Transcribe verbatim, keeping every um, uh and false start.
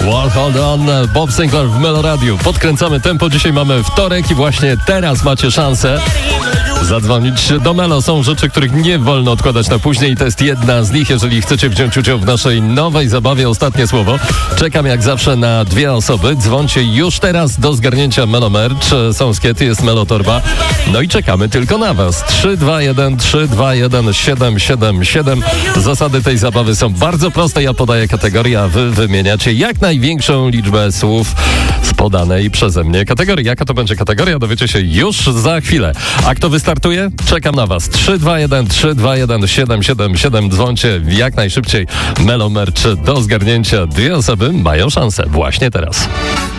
Well, hold on, Bob Sinclair w Melo Radio. Podkręcamy tempo, dzisiaj mamy wtorek i właśnie teraz macie szansę zadzwonić do Melo. Są rzeczy, których nie wolno odkładać na później i to jest jedna z nich. Jeżeli chcecie wziąć udział w naszej nowej zabawie, ostatnie słowo. Czekam jak zawsze na dwie osoby. Dzwońcie już teraz do zgarnięcia Melo Merch. Są skiety, jest Melo Torba. No i czekamy tylko na was. trzy dwa jeden trzy dwa jeden siedem siedem siedem. Zasady tej zabawy są bardzo proste. Ja podaję kategorię, a wy wymieniacie jak największą liczbę słów z podanej przeze mnie kategorii. Jaka to będzie kategoria, dowiecie się już za chwilę. A kto wystartuje? Czekam na was. trzy dwa jeden trzy dwa jeden siedem siedem siedem. Dzwońcie jak najszybciej. Melo Merch do zgarnięcia. Dwie osoby mają szansę właśnie teraz.